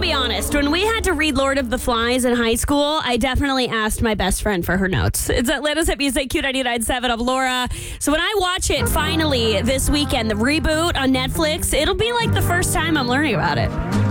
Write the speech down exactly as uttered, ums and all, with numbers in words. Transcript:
be honest. When we had to read Lord of the Flies in high school, I definitely asked my best friend for her notes. It's Atlanta's Hit Music Q ninety-nine point seven of Laura. So when I watch it finally this weekend, the reboot on Netflix, it'll be like the first time I'm learning about it.